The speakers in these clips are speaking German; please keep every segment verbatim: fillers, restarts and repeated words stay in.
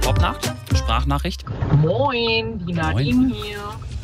Popnacht, Sprachnachricht. Moin, die Nadine hier.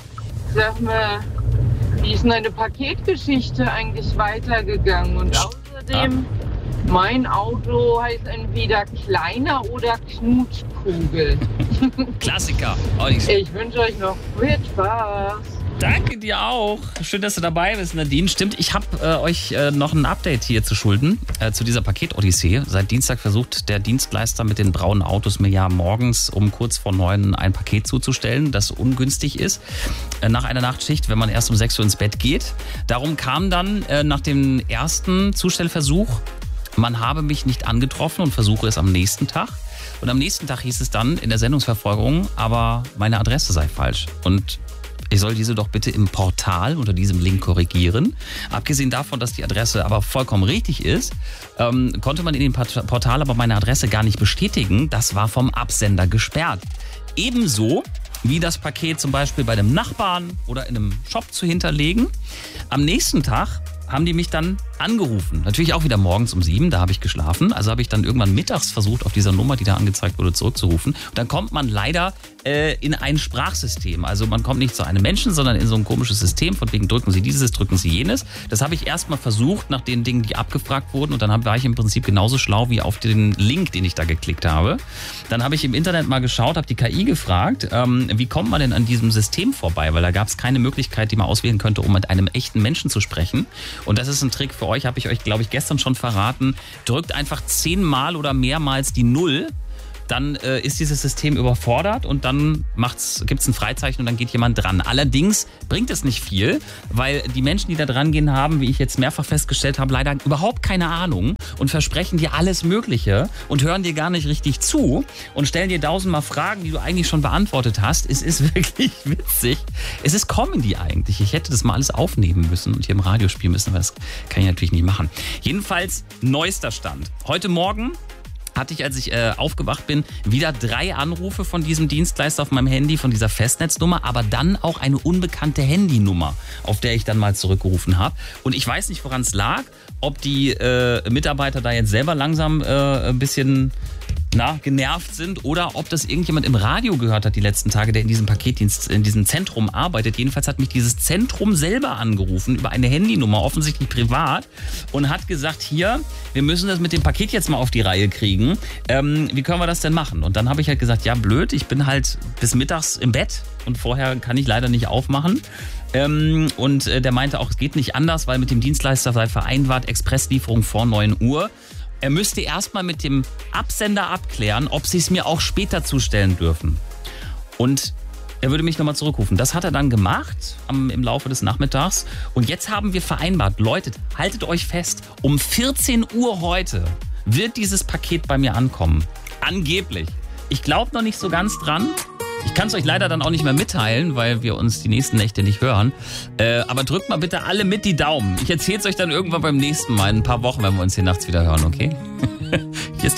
Sag mal, wie ist denn deine Paketgeschichte eigentlich weitergegangen? Und außerdem, ah. mein Auto heißt entweder Kleiner oder Knutschkugel. Klassiker. Oh, ich wünsche euch noch viel Spaß. Danke dir auch. Schön, dass du dabei bist, Nadine. Stimmt, ich habe äh, euch äh, noch ein Update hier zu schulden äh, zu dieser Paket-Odyssee. Seit Dienstag versucht der Dienstleister mit den braunen Autos mir ja morgens um kurz vor neun ein Paket zuzustellen, das ungünstig ist. Äh, nach einer Nachtschicht, wenn man erst um sechs Uhr ins Bett geht. Darum kam dann äh, nach dem ersten Zustellversuch, man habe mich nicht angetroffen und versuche es am nächsten Tag. Und am nächsten Tag hieß es dann in der Sendungsverfolgung, aber meine Adresse sei falsch. Und ich soll diese doch bitte im Portal unter diesem Link korrigieren. Abgesehen davon, dass die Adresse aber vollkommen richtig ist, ähm, konnte man in dem Portal aber meine Adresse gar nicht bestätigen. Das war vom Absender gesperrt. Ebenso wie das Paket zum Beispiel bei einem Nachbarn oder in einem Shop zu hinterlegen. Am nächsten Tag haben die mich dann angerufen. Natürlich auch wieder morgens um sieben, da habe ich geschlafen. Also habe ich dann irgendwann mittags versucht, auf dieser Nummer, die da angezeigt wurde, zurückzurufen. Und dann kommt man leider äh, in ein Sprachsystem. Also man kommt nicht zu einem Menschen, sondern in so ein komisches System. Von wegen drücken Sie dieses, drücken Sie jenes. Das habe ich erstmal versucht, nach den Dingen, die abgefragt wurden. Und dann hab, war ich im Prinzip genauso schlau wie auf den Link, den ich da geklickt habe. Dann habe ich im Internet mal geschaut, habe die K I gefragt, ähm, wie kommt man denn an diesem System vorbei? Weil da gab es keine Möglichkeit, die man auswählen könnte, um mit einem echten Menschen zu sprechen. Und das ist ein Trick für euch, habe ich euch, glaube ich, gestern schon verraten. Drückt einfach zehnmal oder mehrmals die Null, dann äh, ist dieses System überfordert und dann gibt es ein Freizeichen und dann geht jemand dran. Allerdings bringt es nicht viel, weil die Menschen, die da dran gehen, haben, wie ich jetzt mehrfach festgestellt habe, leider überhaupt keine Ahnung und versprechen dir alles Mögliche und hören dir gar nicht richtig zu und stellen dir tausendmal Fragen, die du eigentlich schon beantwortet hast. Es ist wirklich witzig. Es ist Comedy eigentlich. Ich hätte das mal alles aufnehmen müssen und hier im Radio spielen müssen, aber das kann ich natürlich nicht machen. Jedenfalls neuester Stand. Heute Morgen hatte ich, als ich äh, aufgewacht bin, wieder drei Anrufe von diesem Dienstleister auf meinem Handy, von dieser Festnetznummer, aber dann auch eine unbekannte Handynummer, auf der ich dann mal zurückgerufen habe. Und ich weiß nicht, woran es lag, ob die äh, Mitarbeiter da jetzt selber langsam äh, ein bisschen na, genervt sind oder ob das irgendjemand im Radio gehört hat die letzten Tage, der in diesem Paketdienst, in diesem Zentrum arbeitet. Jedenfalls hat mich dieses Zentrum selber angerufen über eine Handynummer, offensichtlich privat, und hat gesagt, hier, wir müssen das mit dem Paket jetzt mal auf die Reihe kriegen. Ähm, wie können wir das denn machen? Und dann habe ich halt gesagt, ja blöd, ich bin halt bis mittags im Bett und vorher kann ich leider nicht aufmachen. Ähm, und äh, der meinte auch, es geht nicht anders, weil mit dem Dienstleister sei vereinbart, Expresslieferung vor neun Uhr. Er müsste erstmal mit dem Absender abklären, ob sie es mir auch später zustellen dürfen. Und er würde mich nochmal zurückrufen. Das hat er dann gemacht am, im Laufe des Nachmittags. Und jetzt haben wir vereinbart, Leute, haltet euch fest, um vierzehn Uhr heute wird dieses Paket bei mir ankommen. Angeblich. Ich glaube noch nicht so ganz dran. Ich kann es euch leider dann auch nicht mehr mitteilen, weil wir uns die nächsten Nächte nicht hören. Äh, aber drückt mal bitte alle mit die Daumen. Ich erzähle es euch dann irgendwann beim nächsten Mal, in ein paar Wochen, wenn wir uns hier nachts wieder hören, okay? Hier ist die